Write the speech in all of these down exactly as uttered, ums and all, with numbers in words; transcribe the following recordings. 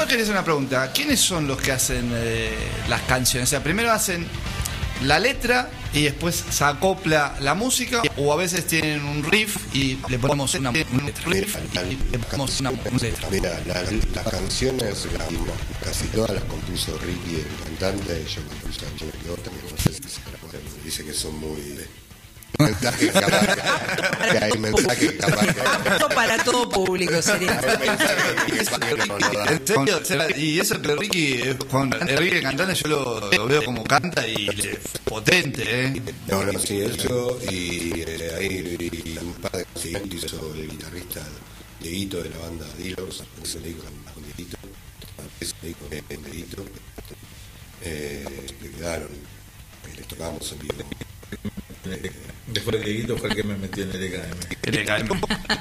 yo quería hacer una pregunta. ¿Quiénes son los que hacen eh, las canciones? O sea, primero hacen la letra y después se acopla la música, o a veces tienen un riff y le ponemos una, un riff y le ponemos una, una letra. Mira, la, las canciones, la, casi todas las compuso Ricky, el cantante. Yo compuse canciones que otras, no sé si se las dice que son muy... mensaje capaz que, que hay mensaje capaz que apto para todo público sería. ¿En serio? Y eso que Ricky, con el Ricky cantante, yo lo, lo veo como canta y es potente, ¿eh? No, no, sí, eso y eh, ahí y un par de canciones hizo el guitarrista Dieguito de la banda Dilos, ese le digo con Dieguito, ese le digo con Dieguito, eh, le quedaron, les tocábamos en vivo. Después de Dieguito fue el que me metió en el E K M. El E K M.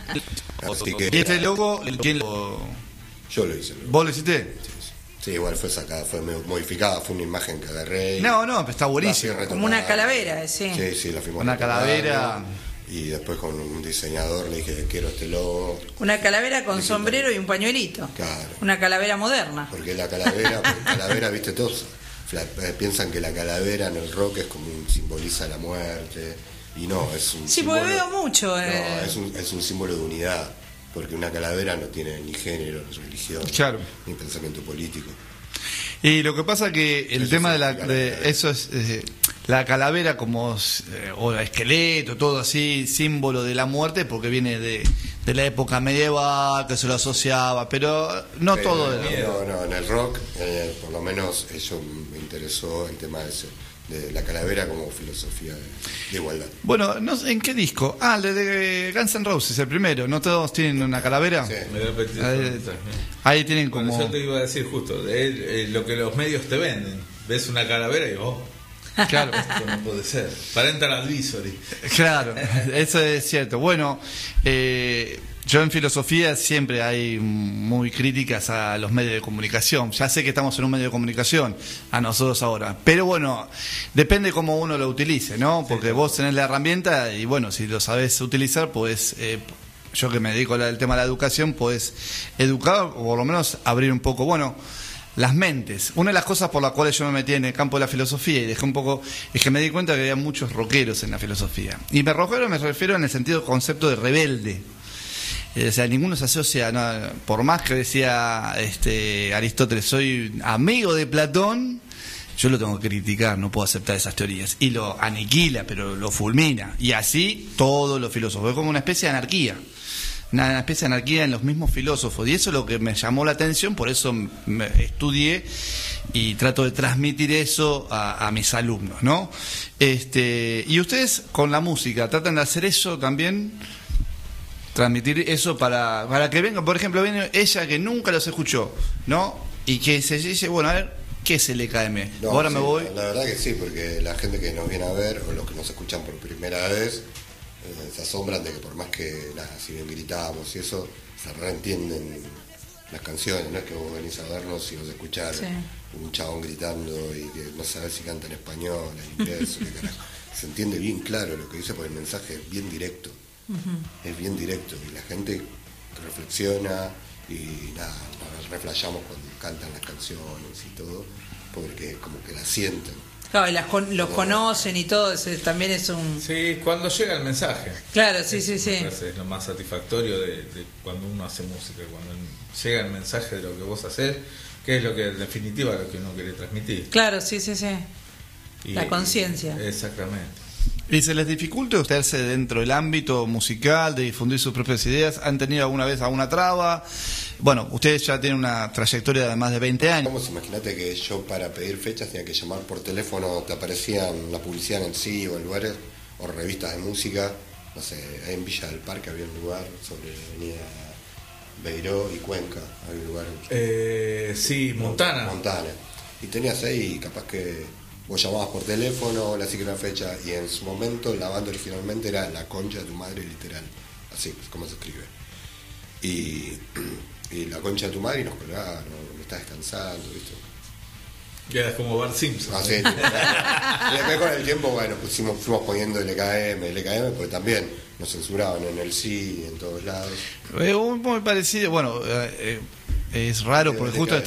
Así que, ¿Y este logo, quién lo...? Yo lo hice. ¿Vos lo hiciste? Sí, sí. Sí, igual fue sacada, fue modificada, fue una imagen que agarré. Y no, no, pero está buenísimo. Como una calavera, sí. Sí, sí, la fuimos una calavera. Y después con un diseñador le dije, quiero este logo. Una calavera con sombrero y un pañuelito. Claro. Una calavera moderna. Porque la calavera, porque calavera, viste, todos piensan que la calavera en el rock es como un, simboliza la muerte. Y no, es un sí, símbolo. porque veo mucho. Eh. No, es un, es un símbolo de unidad. Porque una calavera no tiene ni género, ni religión, claro, ni pensamiento político. Y lo que pasa que el eso tema de la de eso es eh, la calavera como eh, o el esqueleto, todo así, símbolo de la muerte, porque viene de, de la época medieval, que se lo asociaba, pero no pero, todo. No, de... no, no, en el rock, eh, por lo menos eso me interesó el tema de ese, de la calavera como filosofía de, de igualdad. Bueno, no sé, ¿en qué disco? Ah, el de Guns N' Roses, el primero. ¿No todos tienen una calavera? Sí. Me da apetito. Ahí, ahí tienen como... Bueno, yo te iba a decir justo, de, eh, lo que los medios te venden. Ves una calavera y vos... Oh, claro. Esto no puede ser. Parental advisory. Claro, eso es cierto. Bueno, eh, yo en filosofía siempre hay muy críticas a los medios de comunicación. Ya sé que estamos en un medio de comunicación, a nosotros ahora. Pero bueno, depende cómo uno lo utilice, ¿no? Porque sí, vos tenés la herramienta y bueno, si lo sabés utilizar, pues... Eh, yo que me dedico al tema de la educación, pues educar o por lo menos abrir un poco, bueno, las mentes. Una de las cosas por las cuales yo me metí en el campo de la filosofía y dejé un poco, es que me di cuenta que había muchos rockeros en la filosofía. Y me rockero me refiero en el sentido concepto de rebelde. O sea, ninguno se asocia, no, por más que decía este Aristóteles, soy amigo de Platón, yo lo tengo que criticar, no puedo aceptar esas teorías. Y lo aniquila, pero lo fulmina. Y así todos los filósofos. Es como una especie de anarquía. Una especie de anarquía en los mismos filósofos. Y eso es lo que me llamó la atención, por eso me estudié y trato de transmitir eso a, a mis alumnos, ¿no? Este, y ustedes con la música, ¿tratan de hacer eso también? Transmitir eso para, para que venga, por ejemplo, viene ella que nunca los escuchó, ¿no? Y que se dice, bueno, a ver, ¿qué es el E K M? No, Ahora sí, me voy. La verdad que sí, porque la gente que nos viene a ver o los que nos escuchan por primera vez eh, se asombran de que por más que, nada, si bien gritamos y eso, se reentienden las canciones. No es que vos venís a vernos y vos escuchar sí. un chabón gritando y que no sabés si canta en español, en inglés, o qué carajo. Se entiende bien claro lo que dice porque el mensaje es bien directo. Uh-huh. Es bien directo y la gente reflexiona y nada, reflejamos cuando cantan las canciones y todo, porque como que las sienten. Claro, y las con, los conocen y todo, eso también es un... Sí, cuando llega el mensaje. Claro, sí, es, sí, sí. Es lo más satisfactorio de, de cuando uno hace música, cuando llega el mensaje de lo que vos hacés, que es lo que en definitiva lo que uno quiere transmitir. Claro, sí, sí, sí. Y, la conciencia. Exactamente. ¿Y se les dificulta ustedes dentro del ámbito musical, de difundir sus propias ideas? ¿Han tenido alguna vez alguna traba? Bueno, ustedes ya tienen una trayectoria de más de veinte años. Vamos, imagínate que yo para pedir fechas tenía que llamar por teléfono, te aparecían la publicidad en el sí o en lugares, o revistas de música. No sé, ahí en Villa del Parque había un lugar sobre la avenida Beiró y Cuenca, había un lugar. Eh, sí, Montana. Montana. Y tenías ahí, capaz que... Vos llamabas por teléfono, le hacías una fecha, y en su momento la banda originalmente era La Concha de tu Madre, literal, así como se escribe. Y, y La Concha de tu Madre, y nos colgaba, no, me estás descansando, ¿viste? Quedas como Bart Simpson. Así, ¿eh? Y después con el tiempo, bueno, pusimos, fuimos poniendo el E K M, el E K M, porque también nos censuraban en el sí, en todos lados. Eh, muy parecido, bueno, eh, es raro, porque justo